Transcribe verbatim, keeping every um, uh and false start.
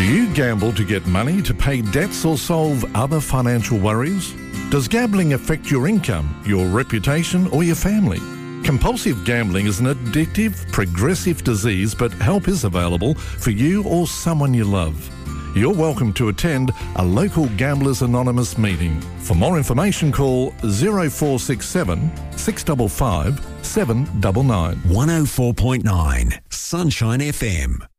Do you gamble to get money to pay debts or solve other financial worries? Does gambling affect your income, your reputation or your family? Compulsive gambling is an addictive, progressive disease, but help is available for you or someone you love. You're welcome to attend a local Gamblers Anonymous meeting. For more information, call zero four six seven, six five five, seven nine nine. one oh four point nine Sunshine F M.